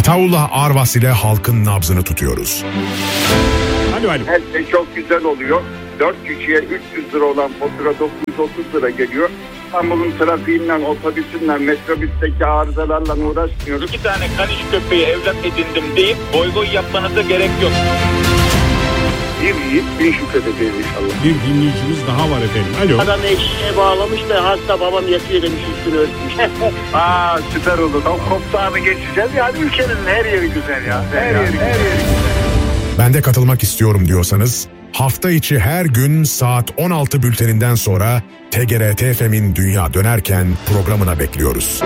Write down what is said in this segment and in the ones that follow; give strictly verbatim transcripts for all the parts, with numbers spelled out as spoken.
Ataullah Arvas ile halkın nabzını tutuyoruz. Alo, alo. Her şey çok güzel oluyor. dört kişiye üç yüz lira olan fatura dokuz yüz otuz lira geliyor. İstanbul'un trafiğinden, otobüsünden, metrobüsteki arızalarla uğraşmıyoruz. İki tane kaniş köpeği evlat edindim deyip boy boy yapmanıza gerek yok. Bir yiğit bin şükredeceğiz inşallah. Bir dinleyicimiz daha var efendim. Alo. Adam eşeğe bağlamış da hasta babam yatıyor demiş, üstünü örtmüş. Aa süper oldu. Tam koptağını geçeceğiz. Yani ülkenin her yeri güzel ya. Her, her yeri güzel. Her yeri güzel. Ben de katılmak istiyorum diyorsanız hafta içi her gün saat on altı bülteninden sonra T G R T F M'in Dünya Dönerken programına bekliyoruz.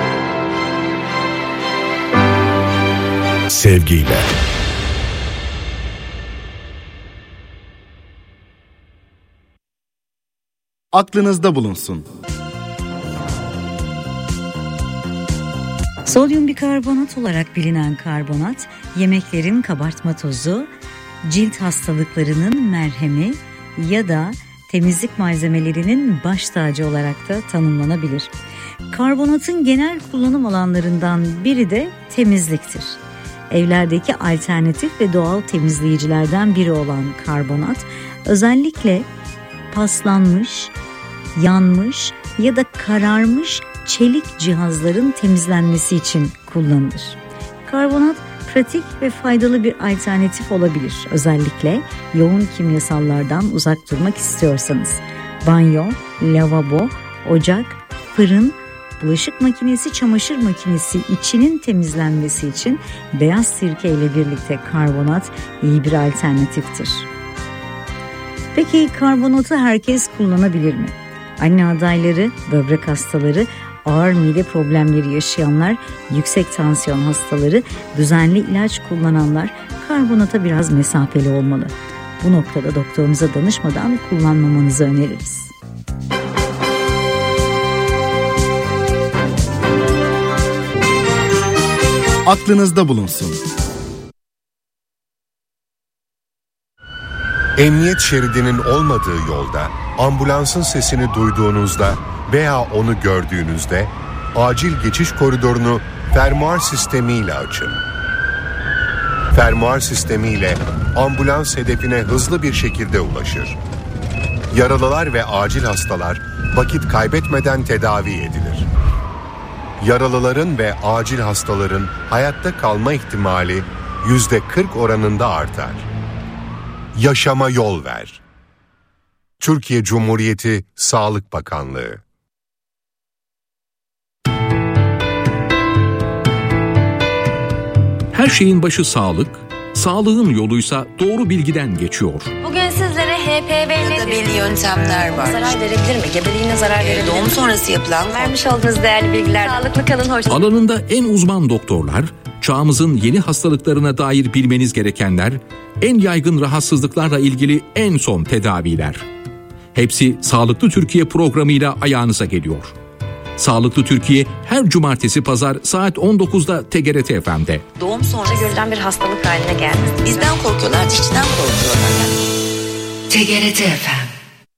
Sevgiyle. Aklınızda bulunsun. Sodyum bikarbonat olarak bilinen karbonat, yemeklerin kabartma tozu, cilt hastalıklarının merhemi ya da temizlik malzemelerinin baş tacı olarak da tanımlanabilir. Karbonatın genel kullanım alanlarından biri de temizliktir. Evlerdeki alternatif ve doğal temizleyicilerden biri olan karbonat, özellikle paslanmış, yanmış ya da kararmış çelik cihazların temizlenmesi için kullanılır. Karbonat pratik ve faydalı bir alternatif olabilir. Özellikle yoğun kimyasallardan uzak durmak istiyorsanız. Banyo, lavabo, ocak, fırın, bulaşık makinesi, çamaşır makinesi içinin temizlenmesi için beyaz sirke ile birlikte karbonat iyi bir alternatiftir. Peki karbonatı herkes kullanabilir mi? Anne adayları, böbrek hastaları, ağır mide problemleri yaşayanlar, yüksek tansiyon hastaları, düzenli ilaç kullananlar karbonata biraz mesafeli olmalı. Bu noktada doktorunuza danışmadan kullanmamanızı öneririz. Aklınızda bulunsun. Emniyet şeridinin olmadığı yolda ambulansın sesini duyduğunuzda veya onu gördüğünüzde acil geçiş koridorunu fermuar sistemiyle açın. Fermuar sistemiyle ambulans hedefine hızlı bir şekilde ulaşır. Yaralılar ve acil hastalar vakit kaybetmeden tedavi edilir. Yaralıların ve acil hastaların hayatta kalma ihtimali yüzde kırk oranında artar. Yaşama yol ver. Türkiye Cumhuriyeti Sağlık Bakanlığı. Her şeyin başı sağlık, sağlığın yoluysa doğru bilgiden geçiyor. Bugün sizlere H P V nedir? Belli yöntemler var. Zarar verebilir mi? Gebeliğine zarar verebilir mi? Doğum sonrası yapılan vermiş olduğunuz değerli bilgiler. Sağlıklı kalın, hoş. Alanında en uzman doktorlar, çağımızın yeni hastalıklarına dair bilmeniz gerekenler, en yaygın rahatsızlıklarla ilgili en son tedaviler. Hepsi Sağlıklı Türkiye programıyla ayağınıza geliyor. Sağlıklı Türkiye her cumartesi pazar saat on dokuzda T G R T F M'de. Doğum sonrası görülen bir hastalık haline geldi. Bizden korkuyorlar, dişçiden korkuyorlar. T G R T F M.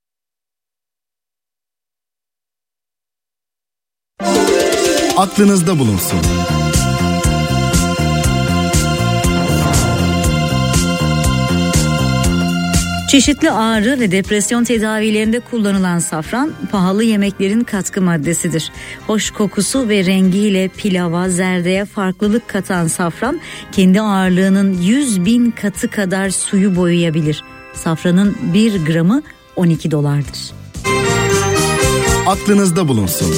Aklınızda bulunsun. Çeşitli ağrı ve depresyon tedavilerinde kullanılan safran, pahalı yemeklerin katkı maddesidir. Hoş kokusu ve rengiyle pilava, zerdeye farklılık katan safran, kendi ağırlığının yüz bin katı kadar suyu boyayabilir. Safranın bir gramı on iki dolardır. Aklınızda bulunsun.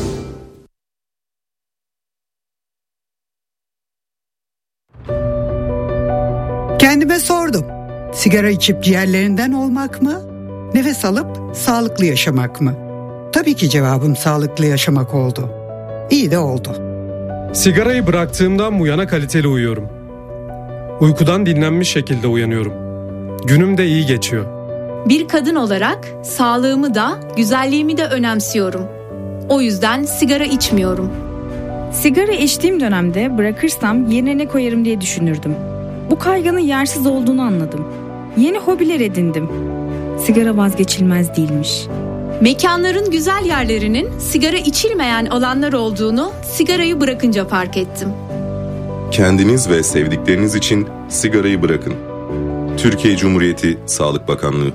Kendime sordum. Sigara içip ciğerlerinden olmak mı? Nefes alıp sağlıklı yaşamak mı? Tabii ki cevabım sağlıklı yaşamak oldu. İyi de oldu. Sigarayı bıraktığımdan bu yana kaliteli uyuyorum. Uykudan dinlenmiş şekilde uyanıyorum. Günüm de iyi geçiyor. Bir kadın olarak sağlığımı da güzelliğimi de önemsiyorum. O yüzden sigara içmiyorum. Sigara içtiğim dönemde bırakırsam yerine ne koyarım diye düşünürdüm. Bu kaygının yersiz olduğunu anladım. Yeni hobiler edindim. Sigara vazgeçilmez değilmiş. Mekanların güzel yerlerinin sigara içilmeyen alanlar olduğunu sigarayı bırakınca fark ettim. Kendiniz ve sevdikleriniz için sigarayı bırakın. Türkiye Cumhuriyeti Sağlık Bakanlığı.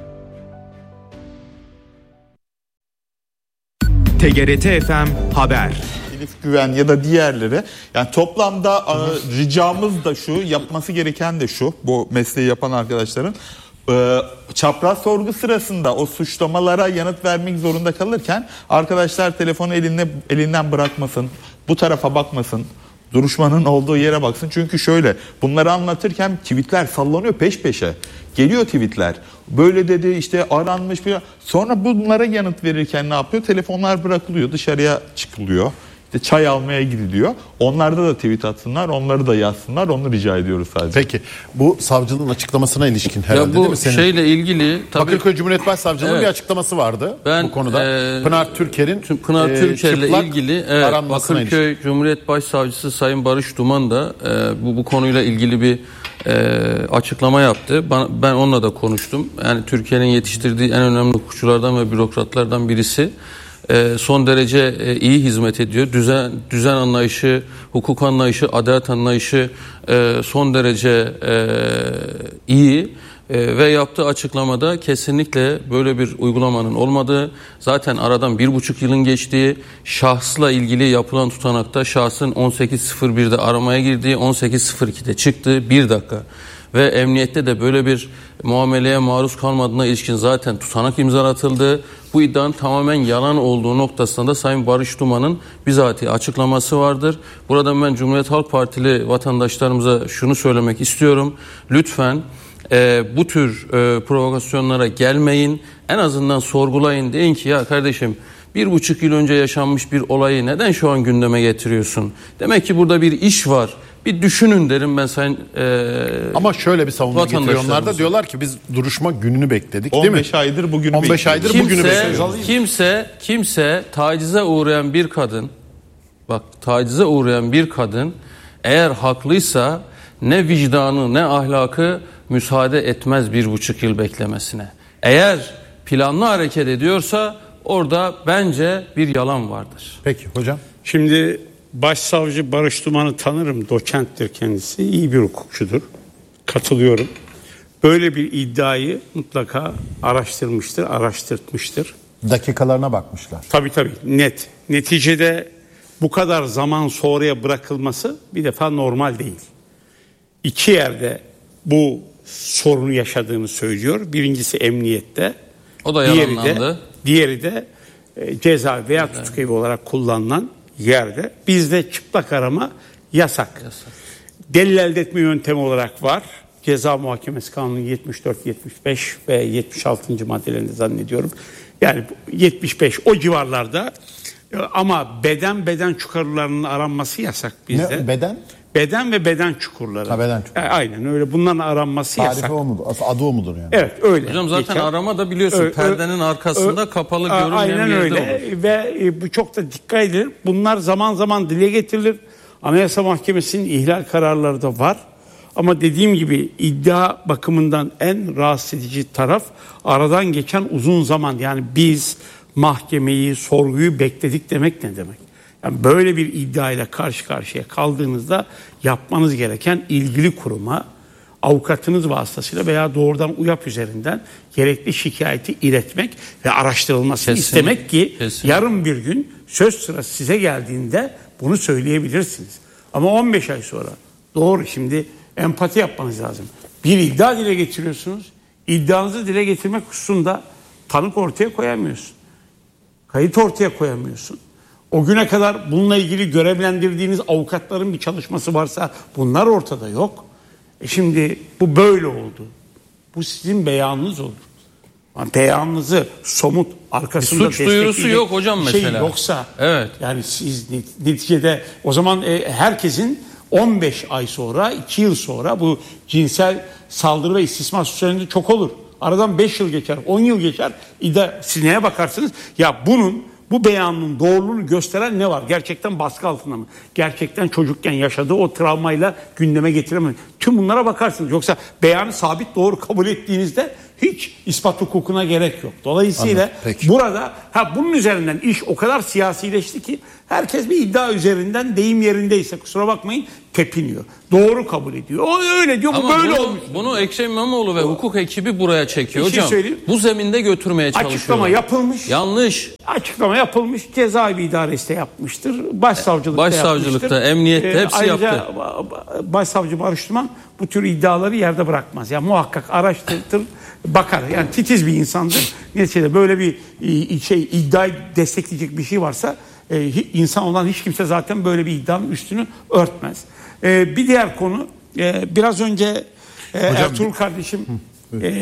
T G R T F M Haber. Elif Güven ya da diğerleri. Yani toplamda e, ricamız da şu, yapması gereken de şu, bu mesleği yapan arkadaşların. E, çapraz sorgu sırasında o suçlamalara yanıt vermek zorunda kalırken arkadaşlar telefonu eline, elinden bırakmasın, bu tarafa bakmasın. Duruşmanın olduğu yere baksın. Çünkü şöyle, bunları anlatırken tweetler sallanıyor peş peşe. Geliyor tweetler. Böyle dedi, işte aranmış bir... Sonra bunlara yanıt verirken ne yapıyor? Telefonlar bırakılıyor, dışarıya çıkılıyor. İşte çay almaya gidiliyor. Onlarda da tweet atsınlar, onları da yazsınlar. Onu rica ediyoruz sadece. Peki bu savcılığın açıklamasına ilişkin herhalde ya bu değil mi? Senin şeyle ilgili tabii, Bakırköy Cumhuriyet Başsavcılığı'nın evet, bir açıklaması vardı ben, bu konuda. E, Pınar Türker'in Pınar e, Türker'le ilgili evet, Bakırköy ilişkin. Cumhuriyet Başsavcısı Sayın Barış Duman da e, bu bu konuyla ilgili bir e, açıklama yaptı. Ben, ben onunla da konuştum. Yani Türkiye'nin yetiştirdiği en önemli hukukçulardan ve bürokratlardan birisi. Son derece iyi hizmet ediyor. Düzen düzen anlayışı, hukuk anlayışı, adalet anlayışı son derece iyi ve yaptığı açıklamada kesinlikle böyle bir uygulamanın olmadığı, zaten aradan bir buçuk yılın geçtiği, şahsla ilgili yapılan tutanakta şahsın on sekiz sıfır birde aramaya girdiği, on sekiz sıfır ikide çıktığı bir dakika ve emniyette de böyle bir muameleye maruz kalmadığına ilişkin zaten tutanak imzalatıldı. Bu iddianın tamamen yalan olduğu noktasında da Sayın Barış Duman'ın bizatihi açıklaması vardır. Buradan ben Cumhuriyet Halk Partili vatandaşlarımıza şunu söylemek istiyorum. Lütfen e, bu tür e, provokasyonlara gelmeyin. En azından sorgulayın. Deyin ki ya kardeşim, bir buçuk yıl önce yaşanmış bir olayı neden şu an gündeme getiriyorsun? Demek ki burada bir iş var. Bir düşünün derim ben sayın e, Ama şöyle bir savunma getiriyorlar da diyorlar ki biz duruşma gününü bekledik değil mi? on beş aydır bugünü on beş aydır kimse, bugünü bekliyoruz. Kimse kimse tacize uğrayan bir kadın, bak tacize uğrayan bir kadın eğer haklıysa ne vicdanı ne ahlakı müsaade etmez bir buçuk yıl beklemesine. Eğer planlı hareket ediyorsa orada bence bir yalan vardır. Peki hocam. Şimdi Başsavcı Barış Duman'ı tanırım. Doçenttir kendisi. İyi bir hukukçudur. Katılıyorum. Böyle bir iddiayı mutlaka araştırmıştır, araştırtmıştır. Dakikalarına bakmışlar. Tabii tabii, net. Neticede bu kadar zaman sonraya bırakılması bir defa normal değil. İki yerde bu sorunu yaşadığını söylüyor. Birincisi emniyette. O da diğeri yalanlandı. de, diğeri de e, ceza veya evet, tutuk evi olarak kullanılan yerde. Bizde çıplak arama yasak. yasak. Delil elde etme yöntemi olarak var. Ceza Muhakemesi Kanunu yetmiş dört, yetmiş beş ve yetmiş altıncı maddelerinde zannediyorum. Yani yetmiş beş o civarlarda, ama beden beden çukurlarının aranması yasak bizde. Ne, beden? Beden ve beden çukurları. Ha, beden çukurları. Yani aynen öyle. Bunların aranması Tarifi yasak. o mudur? Adı o mudur yani? Evet öyle. Hocam zaten geçer. Arama da biliyorsun ö, perdenin ö, arkasında ö, kapalı görünmeyen aynen bir yerde öyle. olur. Ve e, bu çok da dikkat edilir. Bunlar zaman zaman dile getirilir. Anayasa Mahkemesi'nin ihlal kararları da var. Ama dediğim gibi iddia bakımından en rahatsız edici taraf aradan geçen uzun zaman. Yani biz mahkemeyi, sorguyu bekledik demek ne demek? Yani böyle bir iddiayla karşı karşıya kaldığınızda yapmanız gereken ilgili kuruma avukatınız vasıtasıyla veya doğrudan U Y A P üzerinden gerekli şikayeti iletmek ve araştırılmasını Kesinlikle. istemek ki Kesinlikle. yarın bir gün söz sırası size geldiğinde bunu söyleyebilirsiniz. Ama on beş ay sonra doğru, şimdi empati yapmanız lazım. Bir iddia dile getiriyorsunuz. İddianızı dile getirmek hususunda tanık ortaya koyamıyorsun. Kayıt ortaya koyamıyorsun. O güne kadar bununla ilgili görevlendirdiğiniz avukatların bir çalışması varsa bunlar ortada yok. E şimdi bu böyle oldu. Bu sizin beyanınız olur. Yani beyanınızı somut arkasında suç duyurusu yok hocam şey mesela. Yoksa evet. Yani siz neticede o zaman e, herkesin on beş ay sonra, iki yıl sonra bu cinsel saldırı ve istismar suçlarında çok olur. Aradan beş yıl geçer, on yıl geçer. İddia, siz neye bakarsınız? Ya bunun, bu beyanın doğruluğunu gösteren ne var? Gerçekten baskı altında mı? Gerçekten çocukken yaşadığı o travmayla gündeme getiremez. Tüm bunlara bakarsınız. Yoksa beyanı sabit doğru kabul ettiğinizde hiç ispat hukukuna gerek yok. Dolayısıyla burada ha bunun üzerinden iş o kadar siyasileşti ki herkes bir iddia üzerinden deyim yerindeyse kusura bakmayın tepiniyor. Doğru kabul ediyor. O öyle diyor. Ama bu böyle bunu, olmuş. Bunu Ekrem İmamoğlu ve hukuk ekibi buraya çekiyor Bir şey hocam. söyleyeyim. Bu zeminde götürmeye çalışıyor. Açıklama yapılmış. Yanlış. Açıklama yapılmış. Cezaevi idaresi de yapmıştır. Başsavcılıkta, Başsavcılıkta, yapmıştır. emniyette hepsi ayrıca yaptı. Başsavcı Barış Duman bu tür iddiaları yerde bırakmaz. Yani muhakkak araştırır, bakar. Yani titiz bir insandır. Neticede böyle bir şey iddiayı destekleyecek bir şey varsa insan olan hiç kimse zaten böyle bir iddianın üstünü örtmez. Bir diğer konu biraz önce Hocam, Ertuğrul kardeşim e,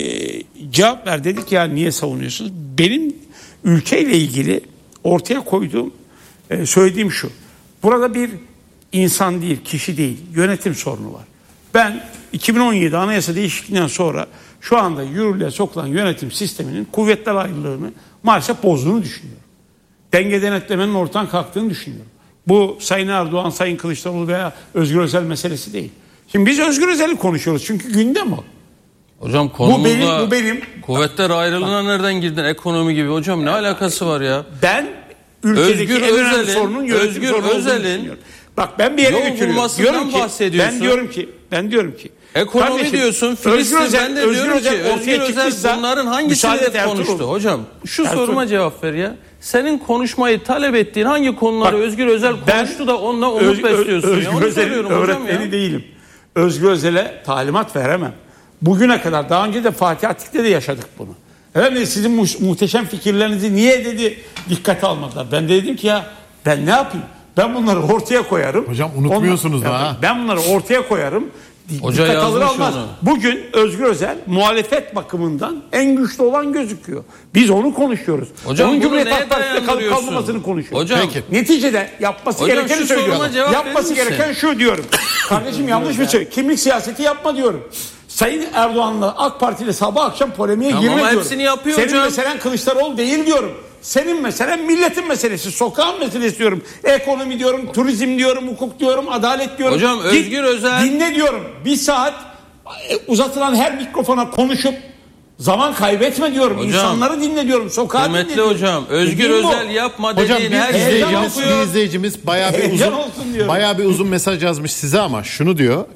cevap ver dedik ya niye savunuyorsunuz? Benim ülkeyle ilgili ortaya koyduğum e, söylediğim şu. Burada bir insan değil, kişi değil, yönetim sorunu var. Ben iki bin on yedi anayasa değişikliğinden sonra şu anda yürürlüğe sokulan yönetim sisteminin kuvvetler ayrılığını maalesef bozduğunu düşünüyorum. Denge denetlemenin ortadan kalktığını düşünüyorum. Bu Sayın Erdoğan, Sayın Kılıçdaroğlu veya Özgür Özel meselesi değil. Şimdi biz Özgür Özel'i konuşuyoruz çünkü gündem o. Hocam konumuzda bu benim, bu benim. Kuvvetler ayrılığına nereden girdin? Ekonomi gibi hocam ne alakası var ya? Ben ülkedeki Özgür en önemli Özel'in, sorunun yönetim Özgür sorunu olduğunu Özel'in düşünüyorum. Bak ben bir yere yol götürüyorum. bulmasından Diyorum ki, bahsediyorsun. ben diyorum ki, ben diyorum ki. Ekonomi kardeşim, diyorsun, Filistin Özgür Özel, ben de Özgür diyorum Özel ki Özgür Özel bunların hangisini hep konuştu? Hocam şu Ertuğrul. soruma cevap ver ya. Senin konuşmayı talep ettiğin hangi konuları Bak, Özgür Özel konuştu da onunla umut Öz, besliyorsun Özgür ya? Onu Özel'in soruyorum hocam ya. öğretmeni değilim. Özgür Özel'e talimat veremem. Bugüne kadar daha önce de Fatih Atik'te de yaşadık bunu. Efendim sizin mu- muhteşem fikirlerinizi niye dedi dikkate almadılar. Ben de dedim ki ya ben ne yapayım? Ben bunları ortaya koyarım. Hocam unutmuyorsunuz Onlar, daha. Ben bunları ortaya koyarım. Hoca Dikkat alır yazmış almaz. onu. Bugün Özgür Özel muhalefet bakımından en güçlü olan gözüküyor. Biz onu konuşuyoruz. Hocam Onun bunu Cumhuriyet neye Halk Partisi'nde kalıp dayandırıyorsun? kalmamasını konuşuyoruz. Hocam, Peki. Neticede yapması Hocam gerekeni şu soruma söylüyorum. cevap Yapması verir misin? gereken şu diyorum. Kardeşim yanlış bir şey. Kimlik siyaseti yapma diyorum. Sayın Erdoğan'la AK Parti ile sabah akşam polemiğe Tamam, girme diyorum. hepsini yapıyor Senin hocam. meselen Kılıçdaroğlu değil diyorum. Senin meselen milletin meselesi, sokağın meselesi diyorum. Ekonomi diyorum, turizm diyorum, hukuk diyorum, adalet diyorum. Hocam Git, Özgür Özel... Dinle diyorum. Bir saat uzatılan her mikrofona konuşup zaman kaybetme diyorum. Hocam, İnsanları dinle diyorum. Sokağı dinle Kıymetli diyorum. hocam Özgür Dediğim bu. Özel yapma Hocam dediğin bir her şeyi izleyicimiz, yapıyor. bir izleyicimiz bayağı bir Heyecan uzun olsun diyorum. bayağı bir uzun mesaj yazmış size ama şunu diyor.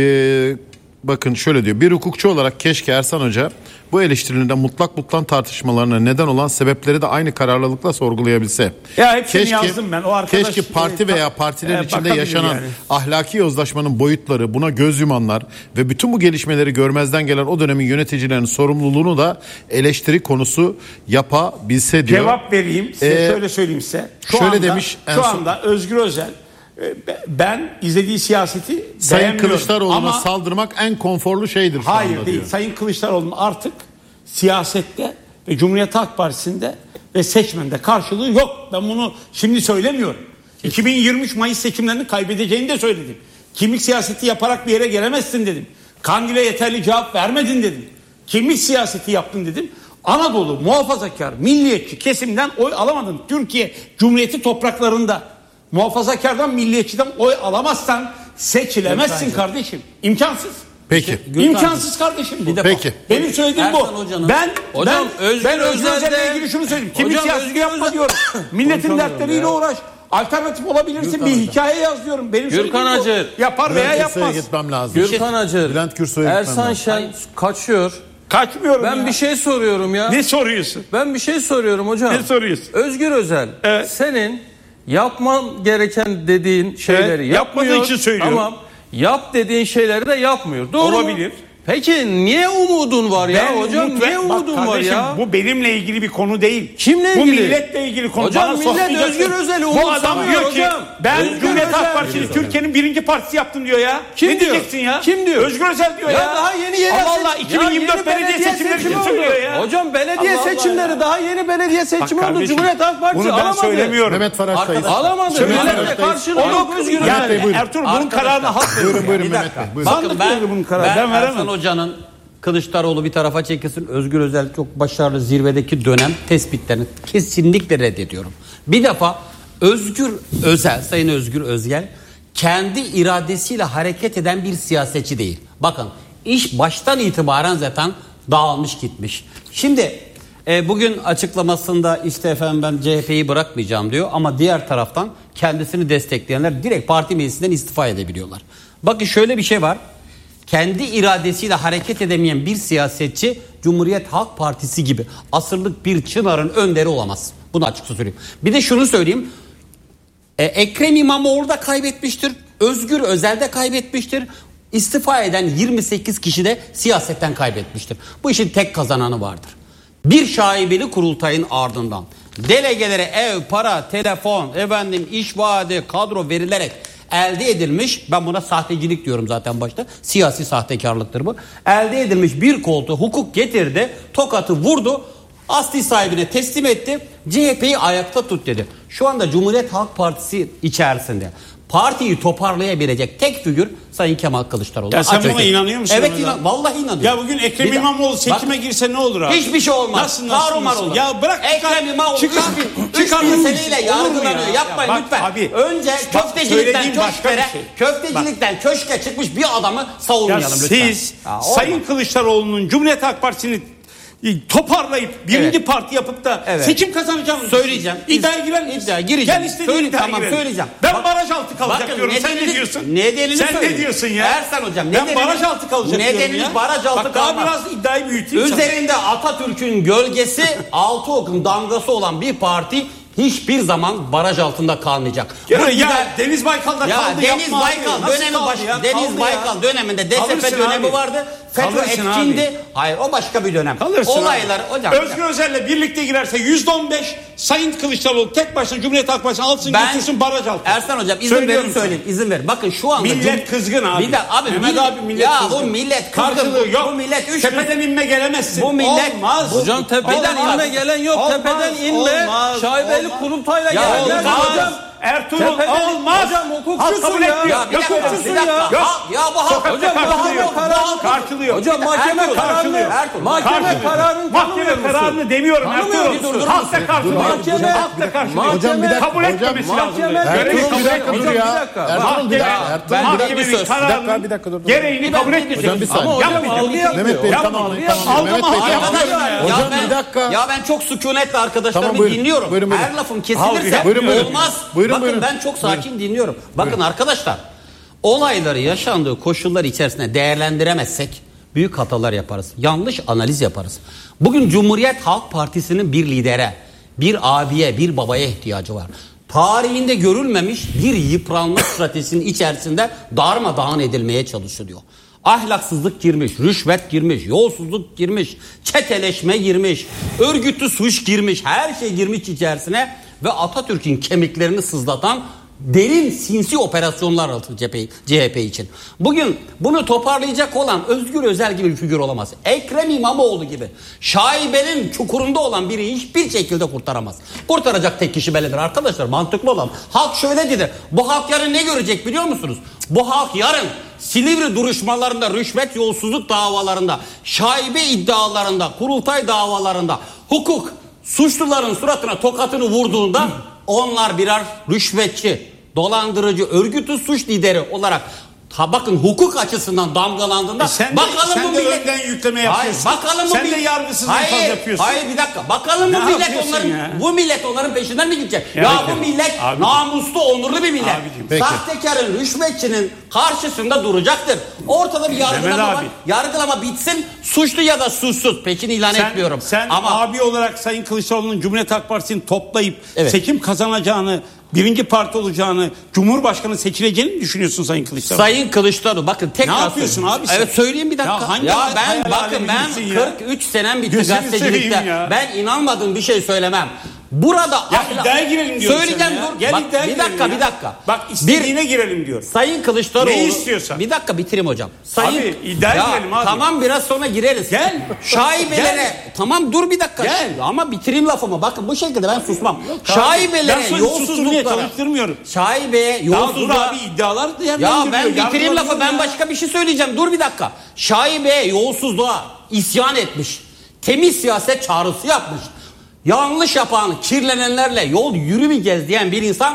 E, bakın şöyle diyor. Bir hukukçu olarak keşke Ersan Hoca bu eleştirilerinde mutlak butlan tartışmalarına neden olan sebepleri de aynı kararlılıkla sorgulayabilse. Ya hepsini yazdım ben. O arkadaş, keşke parti veya partiler e, içinde bakabilir yaşanan yani. ahlaki yozlaşmanın boyutları, buna göz yumanlar ve bütün bu gelişmeleri görmezden gelen o dönemin yöneticilerinin sorumluluğunu da eleştiri konusu yapabilse diyor. Cevap vereyim. Size Ee, şöyle söyleyeyim size. Şu şöyle anda, demiş en Şu son- anda Özgür Özel e, ben izlediği siyaseti Sayın beğenmiyorum. Kılıçdaroğlu'na Ama saldırmak en konforlu şeydir şu hayır anda değil. diyor. Sayın Kılıçdaroğlu'nun artık siyasette ve Cumhuriyet Halk Partisi'nde ve seçmende karşılığı yok. Ben bunu şimdi söylemiyorum. iki bin yirmi üç Mayıs seçimlerini kaybedeceğini de söyledim. Kimlik siyaseti yaparak bir yere gelemezsin dedim. Kandil'e yeterli cevap vermedin dedim. Kimlik siyaseti yaptın dedim. Anadolu muhafazakar, milliyetçi kesimden oy alamadın. Türkiye Cumhuriyeti topraklarında muhafazakardan, milliyetçiden oy alamazsan seçilemezsin Lütfen. kardeşim. İmkansız. Peki. İmkansız kardeşim bu. Peki. Benim söylediğim bu. Ersan Hoca'nın- Ben Hocam, ben, Özgür ben Özgür Özel'de- Özel'le ilgili şunu söyleyeyim. Kimlik Hocam, siyaseti Özgür yapma Özel- diyorum. Milletin Konuşamıyorum dertleriyle ya. uğraş. Alternatif olabilirsin. Gürkan Bir Hocam. hikaye yaz diyorum. Benim Gürkan söylediğim bu. Hacı. Yapar veya Bülent Gürsoy'a yapmaz. gitmem lazım. Gürkan Hacı, Bülent Gürsoy'a gitmem Ersan lazım. Şen kaçıyor. Kaçmıyorum Ben ya. bir şey soruyorum ya. Ne soruyorsun? Ben bir şey soruyorum hocam. Ne soruyorsun? Özgür Özel, Evet. senin yapman gereken dediğin şeyleri Evet, yapmadığı yapmıyor. için söylüyorum. Tamam. Yap dediğin şeyleri de yapmıyor. Doğru Olabilir. mu? Peki niye umudun var ya Ben hocam? umut Niye ver- umudun Bak var kardeşim, ya? Bu benimle ilgili bir konu değil. Kimle Bu ilgili? milletle ilgili konu. Hocam Bana millet sormayacaksın. Özgür Özel'i Bu adam umursamıyor diyor ki hocam. ben Özgür Cumhuriyet Halk Özel Partisi'ni diyor. Türkiye'nin birinci partisi yaptım diyor ya. Kim ne diyor? diyeceksin ya? Kim diyor? Özgür Özel diyor Ya ya. daha yeni yerel Allah seçim- Allah iki bin yirmi Ya dört yeni belediye seçimleri seçimi için söylüyor oldu. ya. Hocam belediye Allah Allah seçimleri ya. daha yeni belediye seçimi Bak oldu. kardeşim, Cumhuriyet Halk Partisi bunu ben alamadı. söylemiyorum. Mehmet Faraş Bey. Alamadı. Söyleme. Milletle karşılığı Onu yok Özgür yani Özel. buyurun. Ertuğrul bunun kararını halk veriyor. Buyurun buyurun Bir Mehmet dakika. Bey. Buyurun. Sandık verir bunun kararı. Ben, Ben veremem. Ersan Hoca'nın Kılıçdaroğlu bir tarafa çekilsin, Özgür Özel çok başarılı zirvedeki dönem tespitlerini kesinlikle reddediyorum. Bir defa Özgür Özel, Sayın Özgür Özel kendi iradesiyle hareket eden bir siyasetçi değil. Bakın iş baştan itibaren zaten dağılmış gitmiş. Şimdi e, bugün açıklamasında işte efendim ben C H P'yi bırakmayacağım diyor ama diğer taraftan kendisini destekleyenler direkt parti meclisinden istifa edebiliyorlar. Bakın şöyle bir şey var. Kendi iradesiyle hareket edemeyen bir siyasetçi Cumhuriyet Halk Partisi gibi asırlık bir çınarın önderi olamaz. Bunu açıkça söyleyeyim. Bir de şunu söyleyeyim. Ee, Ekrem İmamoğlu da kaybetmiştir. Özgür Özel de kaybetmiştir. İstifa eden yirmi sekiz kişi de siyasetten kaybetmiştir. Bu işin tek kazananı vardır. Bir şaibeli kurultayın ardından delegelere ev, para, telefon, efendim iş vaadi, kadro verilerek elde edilmiş, ben buna sahtecilik diyorum zaten başta, siyasi sahtekarlıktır bu. Elde edilmiş bir koltuğu hukuk getirdi, tokatı vurdu, asli sahibine teslim etti, C H P'yi ayakta tut dedi. Şu anda Cumhuriyet Halk Partisi içerisinde partiyi toparlayabilecek tek figür Sayın Kemal Kılıçdaroğlu. Ya sen Açık buna değil. inanıyor musun? Evet inan, vallahi inanıyorum. Ya bugün Ekrem İmamoğlu seçime Bak, girse ne olur abi? Hiçbir şey olmaz. Nasıl nasıl? Tarumar nasıl? olur. Ya bırak Ekrem İmamoğlu çıkar, üç çıkar, bin seneyle yargılanıyor. ya? Yapmayın Ya bak, lütfen. Abi, Önce bak, köftecilikten köşklere, şey. köftecilikten bak. köşke çıkmış bir adamı savunmayalım ya lütfen. Siz ya, Sayın Kılıçdaroğlu'nun Cumhuriyet Halk Partisi'ni toparlayıp birinci evet. parti yapıp da evet. seçim kazanacağını söyleyeceğim. İddiaya girer misin? İddiaya gireceğim. Gel istediğin iddiaya tamam, girelim. söyleyeceğim. Ben Bak, baraj altı kalacak bakın, diyorum. Nedenini, sen ne diyorsun? Nedenini sen söyleyeyim. ne diyorsun ya? Ersan hocam. Ben nedenini, baraj altı kalacak diyorum ya. Nedeniniz baraj altı Bak, kalmaz. daha biraz iddiayı büyüteyim. Üzerinde sana. Atatürk'ün gölgesi altı okun damgası olan bir parti hiçbir zaman baraj altında kalmayacak. Ya, ya gider, Deniz Baykal'da ya, kaldı. Deniz Baykal dönemi baş, ya, Deniz Baykal ya. döneminde D S P dönemi abi. vardı. FETÖ etkindi. Abi. Hayır o başka bir dönem. Kalırsın Olaylar abi. hocam. Özgür Özel'le birlikte girerse yüzde on beş Sayın Kılıçdaroğlu tek başına Cumhuriyet Halk Partisi'ni alsın ben, götürsün baraj altı. Ersan hocam izin verin söyleyeyim. İzin ver. Bakın şu anda millet kızgın abi. Bir de abi Mehmet millet, abi millet ya kızgın. bu millet kızgın. Bu, yok. Bu millet üç tepeden inme gelemezsin. Bu millet olmaz. Hocam tepeden olmaz. inme gelen yok. Olmaz. Tepeden inme. Şaibeli kurultayla gelen hocam. Ertuğrul olmaz. Hocam hukukçusun ya. Ya bir dakika, bir dakika. Ya bu halk hocam mahkeme kararını karşılıyor. Hocam mahkeme kararını mahkeme kararını mahkeme kararını demiyorum Ertuğrul. Halk da karşılıyor. Halk da karşılıyor. Hocam bir dakika. Kabul etmemesi lazım. Ertuğrul bir dakika dur ya. Ertuğrul bir dakika. Mahkemenin kararını gereğini kabul etmeyecek. Hocam bir saniye. Mehmet Bey tamam. Mehmet Bey tamam. Hocam bir dakika. Ya ben çok sükunetle arkadaşlarımı dinliyorum. Her lafım kesilirse olmaz. Buyurun, Bakın buyurun. ben çok sakin buyurun. dinliyorum. Bakın buyurun. Arkadaşlar olayları yaşandığı koşullar içerisinde değerlendiremezsek büyük hatalar yaparız. Yanlış analiz yaparız. Bugün Cumhuriyet Halk Partisi'nin bir lidere, bir abiye, bir babaya ihtiyacı var. Tarihinde görülmemiş bir yıpranma stratejisinin içerisinde darmadağın edilmeye çalışılıyor. Ahlaksızlık girmiş, rüşvet girmiş, yolsuzluk girmiş, çeteleşme girmiş, örgütlü suç girmiş, her şey girmiş içerisine ve Atatürk'ün kemiklerini sızlatan derin sinsi operasyonlar altı C H P için. Bugün bunu toparlayacak olan Özgür Özel gibi bir figür olamaz. Ekrem İmamoğlu gibi şaibenin çukurunda olan biri hiçbir şekilde kurtaramaz. Kurtaracak tek kişi bellidir arkadaşlar, mantıklı olan. Halk şöyle dedi. Bu halk yarın ne görecek biliyor musunuz? Bu halk yarın Silivri duruşmalarında, rüşvet yolsuzluk davalarında, şaibe iddialarında, kurultay davalarında hukuk suçluların suratına tokatını vurduğunda onlar birer rüşvetçi, dolandırıcı, örgütlü suç lideri olarak ha bakın hukuk açısından damgalandığında e sen bakalım de, bu millet önden yükleme yapıyorsun. Hayır, bakalım sen bu millet, de yargısızlık hayır, yapıyorsun. Hayır bir dakika. Bakalım ne bu millet onların ya? bu millet onların peşinden mi gidecek? Ya, ya bu millet abi, namuslu, onurlu bir millet. Abicim, sahtekarın, rüşvetçinin karşısında duracaktır. Ortada bir yargılama var. Yargılama bitsin. Suçlu ya da suçsuz. Peşini ilan sen, etmiyorum. Sen ama abi olarak Sayın Kılıçdaroğlu'nun Cumhuriyet Halk Partisi'ni toplayıp evet. seçim kazanacağını, birinci parti olacağını, Cumhurbaşkanı seçileceğini mi düşünüyorsun Sayın Kılıçdaroğlu? Sayın Kılıçdaroğlu bakın tekrar ne yapıyorsun abi sen? Evet söyleyeyim bir dakika. Ya, ya ben bakın ben kırk üç senem bitti gazetecilikte. Ben inanmadığım bir şey söylemem. Burada ya ahlak... iddiaya girelim diyorum. Söyleyeceğim dur. Gel Bak, bir dakika ya. bir dakika. Bak istediğine bir, girelim diyor. Sayın Kılıçdaroğlu. Ne istiyorsan. Bir dakika bitireyim hocam. Sayın, abi iddiaya ya, girelim abi. Tamam biraz sonra gireriz. Gel. Şaibelere. Gel. Tamam dur bir dakika. Gel. Ama bitireyim lafımı. Bakın bu şekilde ben susmam. Yok, Şaibelere, yolsuzluklara. Çalıştırmıyorum. Şaibeye, yolsuzluğa. Dur abi iddialar da ya ben bitireyim lafı. Ben başka bir şey söyleyeceğim. Dur bir dakika. Şaibeye, yolsuzluğa isyan etmiş. Temiz siyaset çağrısı yapmış. Yanlış yapan, kirlenenlerle yol yürümeyeceğiz diyen bir insan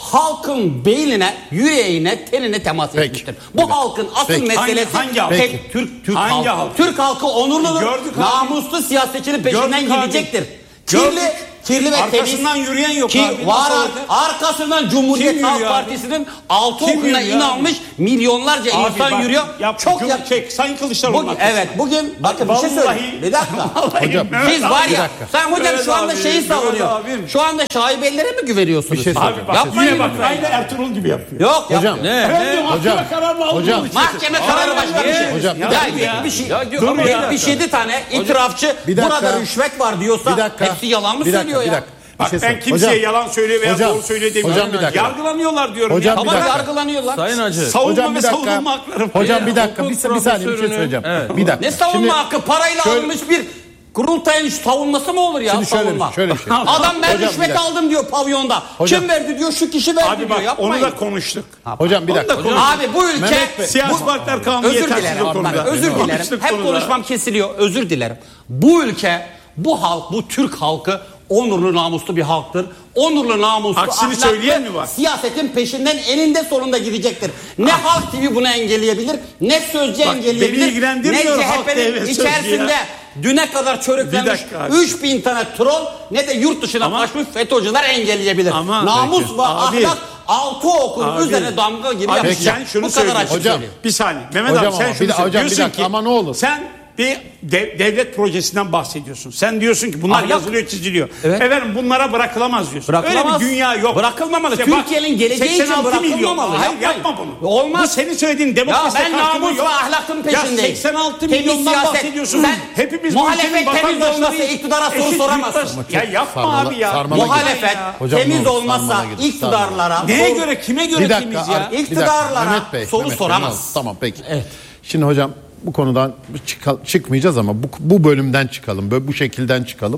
halkın beynine, yüreğine, tenine temas Peki. etmiştir. Bu Peki. halkın asıl Peki. meselesi Hangi- hangi tek halk? Türk Türk Hangi halkı. halk? Türk halkı onurludur. Gördük abi. Namuslu siyasetçinin peşinden Gördük abi. gidecektir. Gördük. Kirli, kirli ve Arkasından temiz. yürüyen yok ki abi. var Nasıl ar- oldu? arkasından Cumhuriyet Kim Halk yürüyor abi? Partisi'nin altı Kim okuna yürüyor abi? inanmış milyonlarca Abi insan bak, yürüyor. Yap, Çok Cum- yak- çek, Sayın Kılıçdaroğlu'nun Bugün, arkasından. evet bugün bakın bir şey Vallahi- söyleyeyim. Bir dakika. Hocam, Siz Mehmet var abi, ya bir dakika. sen hocam Mehmet şu anda abi, şeyi Mehmet savunuyor. abim. Şu anda şaibelilere mi güveniyorsunuz? Bir şey siz? Abi bak Yapmayın yine bak lütfen aynı ya. Ertuğrul gibi yapıyor. Yok Hocam, yapmayın. Ben de mahkeme Hocam, kararını aldım. hocam. bunun için. Mahkeme kararı başka bir şey. Hocam, ya, bir ya, dakika. bir şey. Ya, Ya, dur ya. yetmiş yedi tane itirafçı Bir dakika. burada rüşvet var diyorsa Bir dakika. hepsi yalan mı Bir dakika, söylüyor bir ya? dakika. Bir Bak şey ben söyle- kimseye Hocam, yalan söylüyor veya hocam, doğru söylüyor demiyorum. hocam bir dakika. Yargılanıyorlar diyorum Hocam, ya. bir Ama dakika. yargılanıyorlar. Sayın Hacı. Savunma Hocam ve bir dakika. savunma hakları. Hocam bir dakika. Bir, Hukuk bir saniye bir şey profesörünün- söyleyeceğim. Evet. Bir dakika. Ne savunma Şimdi- hakkı? Parayla şöyle- alınmış bir kurultayın savunması mı olur ya Şimdi şöyle savunma? bir- şöyle bir şey. Adam ben Hocam, bir rüşvet dakika. aldım diyor pavyonda. Hocam. Kim verdi diyor şu kişi verdi Abi diyor. bak Yapmayın. onu da konuştuk. Hocam bir Onu da dakika. konuştuk. Abi bu ülke Mehmet Bey, Siyasi bu- partiler kanunu özür yetersiz dilerim. o Bak, konuda. özür dilerim. Konuştuk Hep konuda. konuşmam kesiliyor. Özür dilerim. Bu ülke, bu halk, bu Türk halkı onurlu namuslu bir halktır. Onurlu namuslu, Aksini ahlaklı, söyleyen mi var? siyasetin peşinden eninde sonunda gidecektir. Ne Halk T V bunu engelleyebilir, ne Sözcü Bak, engelleyebilir, beni ne ilgilendirmiyor Halk T V, C H P'nin Sözcü içerisinde ya. düne kadar Bir çörüklenmiş dakika abi. üç bin tane troll ne de yurt dışına Ama- kaçmış FETÖ'cüler engelleyebilir. Ama- Namus Peki. ve Abi. ahlak altı okun Abi. üzerine damga gibi Abi yapacak. sen şunu Bu kadar söyle. açık Hocam. söyleyeyim. Bir saniye. Mehmet Hocam abi sen ama şunu bir de- söyle. hocam bir Diyorsun dakika ki ama ne olur. sen bir dev- devlet projesinden bahsediyorsun. Sen diyorsun ki bunlar Ahlak. yazılıyor çiziliyor. Evet. Efendim bunlara bırakılamaz diyorsun. Bırakılamaz. Öyle bir dünya yok. Bırakılmamalı. İşte bak, Türkiye'nin geleceği için seksen altı milyon. bırakılmamalı. Hayır Yapmayın. yapma bunu. Olmaz. Bu senin söylediğin demokrasi Ya ben karşılığı namus yok. ve ahlakın peşindeyim. Ya seksen altı Temiz milyondan siyaset. bahsediyorsun. Sen Hepimiz bu muhalefet ülkenin temiz vatandaşları olmasa iktidara soru eşit soramazsın. yurttaş- Ya yapma Sarmala- abi ya. sarmala Muhalefet Hocam ne temiz olur, olmazsa sarmala gidin, iktidarlara Neye soru- göre kime göre Bir dakika. kimiz ya? ar- bir dakika. İktidarlara Mehmet Bey, soru Mehmet Bey, soramaz. ne olur? Tamam peki. Evet. Şimdi hocam bu konudan çıka- çıkmayacağız ama bu, bu bölümden çıkalım. Böyle bu şekilden çıkalım.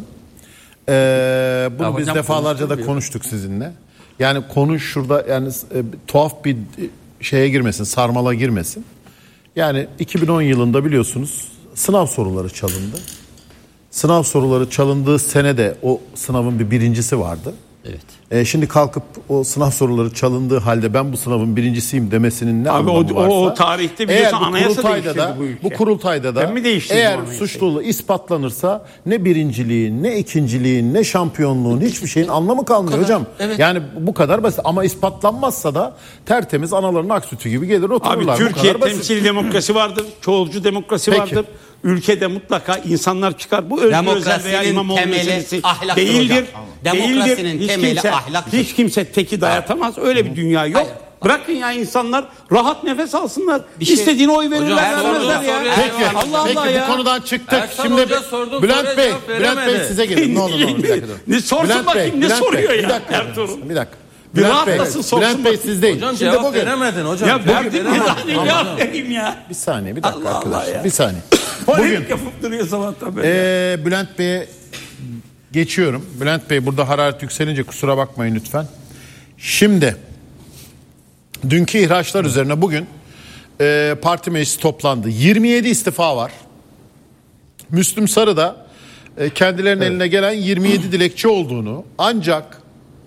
Ee, bunu Ya biz hocam defalarca da konuştuk konuştuk sizinle. Yani konu şurada yani e, tuhaf bir e, şeye girmesin, sarmala girmesin. Yani iki bin on yılında biliyorsunuz sınav soruları çalındı. Sınav soruları çalındığı senede o sınavın bir birincisi vardı. Evet. E, şimdi kalkıp o sınav soruları çalındığı halde ben bu sınavın birincisiyim demesinin ne Abi anlamı o- varsa. o- o tarihte eğer biliyorsun bu anayasa kurultayda değiştirdi da bu ülke. bu kurultayda da Ben mi değiştirdim eğer anayasayı? suçluluğu ispatlanırsa ne birinciliğin ne ikinciliğin ne şampiyonluğun hiçbir şeyin anlamı kalmıyor hocam. Evet. Yani bu kadar basit ama ispatlanmazsa da tertemiz anaların ak sütü gibi gelir otururlar. Abi Bu Türkiye kadar basit. temsili demokrasi vardır. Çoğulcu demokrasi Peki. vardır. Ülkede mutlaka insanlar çıkar. Bu özgür özel veya Demokrasinin İmamoğlu temeli meselesi ahlaktır değildir. hocam. Demokrasinin Değildir. Hiç temeli kimse, ahlaktır. hiç kimse teki dayatamaz. Öyle bir dünya yok. Hayır. Bırakın ya insanlar rahat nefes alsınlar. Bir şey- İstediğine oy verirler. Hocam, her vermezler soruya ya. soruya Peki, Allah peki Allah ya. bu konudan çıktık. Ersan Şimdi Hoca sorduğu Bülent soruya Bey, cevap Bülent Bey veremedi. size gelin. Ne olur ne olur bir dakika. dur. Ne sorsun Bülent bakayım, Bey, ne Bülent soruyor Bey, ya Bir dakika. Ertuğrul? Bir dakika. Bir Bülent Bey, rahatlasın, sorsun Bülent Bey bakayım. sizdeyim. Hocam Şimdi cevap bugün veremedin hocam. Ya Cevap bugün veremedin. yani ya vereyim ya. bir saniye bir dakika Allah Allah arkadaşlar. ya. Bir saniye. Bugün Bugün yapıp duruyor sabahtan beri. Ee, Bülent Bey'e geçiyorum. Bülent Bey burada hararet yükselince kusura bakmayın lütfen. Şimdi dünkü ihraçlar üzerine bugün e, parti meclisi toplandı. yirmi yedi istifa var. Müslüm Sarı da e, kendilerinin eline gelen yirmi yedi dilekçe olduğunu ancak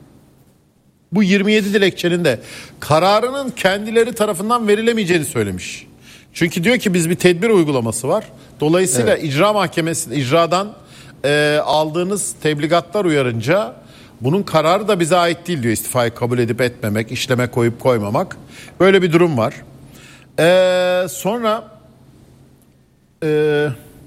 bu yirmi yedi dilekçenin de kararının kendileri tarafından verilemeyeceğini söylemiş. Çünkü diyor ki biz bir tedbir uygulaması var. Dolayısıyla Evet. icra mahkemesi icradan e, aldığınız tebligatlar uyarınca bunun kararı da bize ait değil diyor. İstifayı kabul edip etmemek, işleme koyup koymamak. Böyle bir durum var. E, sonra e,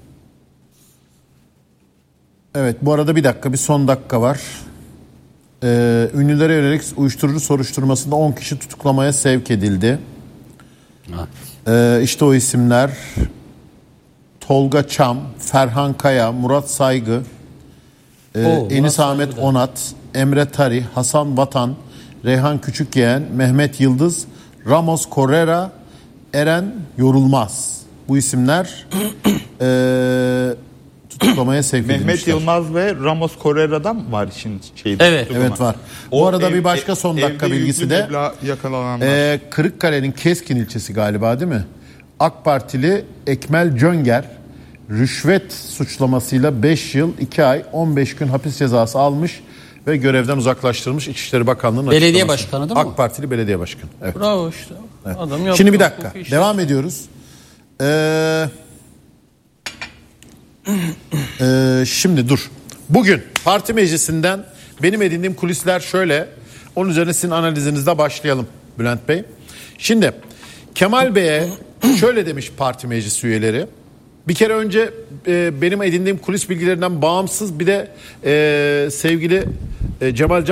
evet bu arada bir dakika bir son dakika var. Ee, ünlülere yönelik uyuşturucu soruşturmasında on kişi tutuklamaya sevk edildi. Ee, işte o isimler Tolga Çam, Ferhan Kaya, Murat Saygı, e, Oo, Enis Murat Ahmet Saygı da. Onat, Emre Tari, Hasan Vatan, Reyhan Küçükyeğen, Mehmet Yıldız, Ramos Correra, Eren Yorulmaz. Bu isimler e, tutuklamaya sevk edilmişler. Mehmet Yılmaz ve Ramos Correra'dan mı var işin şeyde? Evet. tutuklama? Evet var. O Bu arada ev- bir başka son evde dakika yüklü bilgisi de meblağ yakalananlar. e, Kırıkkale'nin Keskin ilçesi galiba değil mi? AK Partili Ekmel Cönger rüşvet suçlamasıyla beş yıl iki ay on beş gün hapis cezası almış ve görevden uzaklaştırılmış İçişleri Bakanlığı'nın Belediye açıklaması. başkanı değil mi? AK Partili belediye başkanı. Evet. Bravo işte. Evet. Adam yaptı, Şimdi bir dakika. hukuki işler. Devam ediyoruz. Ee, e, şimdi dur. Bugün parti meclisinden benim edindiğim kulisler şöyle. Onun üzerine sizin analizinizde başlayalım Bülent Bey. Şimdi Kemal Bey'e şöyle demiş parti meclis üyeleri. Bir kere önce e, benim edindiğim kulis bilgilerinden bağımsız bir de e, sevgili e, Cemal Can